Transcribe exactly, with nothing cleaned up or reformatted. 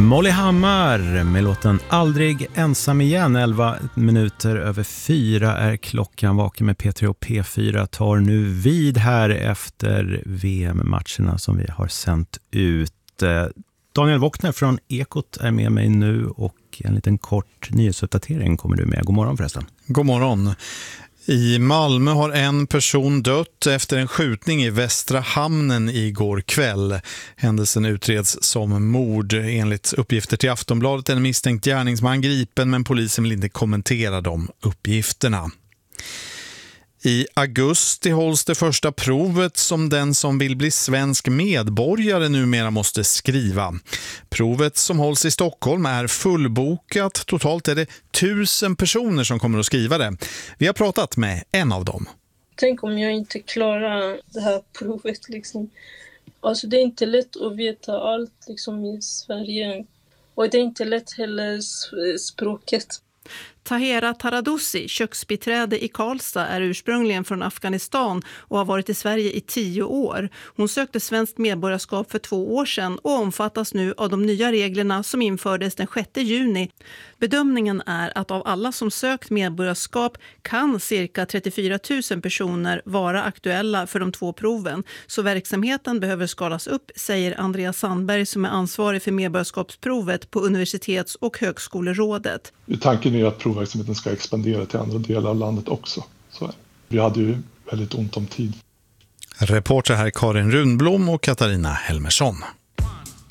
Molly Hammar med låten Aldrig ensam igen. elva minuter över fyra är klockan. Vaken med P tre och P fyra tar nu vid här efter V M-matcherna som vi har sänt ut. Daniel Wockner från Ekot är med mig nu och en liten kort nyhetsuppdatering kommer du med. God morgon förresten. God morgon. I Malmö har en person dött efter en skjutning i Västra hamnen igår kväll. Händelsen utreds som mord. Enligt uppgifter till Aftonbladet är en misstänkt gärningsman gripen, men polisen vill inte kommentera de uppgifterna. I augusti hålls det första provet som den som vill bli svensk medborgare numera måste skriva. Provet som hålls i Stockholm är fullbokat. Totalt är det tusen personer som kommer att skriva det. Vi har pratat med en av dem. Tänk om jag inte klarar det här provet. Liksom. Alltså det är inte lätt att veta allt liksom, i Sverige. Och det är inte lätt heller språket. Tahera Taradussi, köksbiträde i Karlstad, är ursprungligen från Afghanistan och har varit i Sverige i tio år. Hon sökte svenskt medborgarskap för två år sedan och omfattas nu av de nya reglerna som infördes den sjätte juni. Bedömningen är att av alla som sökt medborgarskap kan cirka trettiofyra tusen personer vara aktuella för de två proven. Så verksamheten behöver skalas upp, säger Andreas Sandberg som är ansvarig för medborgarskapsprovet på Universitets- och högskolerådet. Tanken är att provverksamheten ska expandera till andra delar av landet också. Så vi hade ju väldigt ont om tid. Reporter här Karin Runblom och Katarina Helmersson.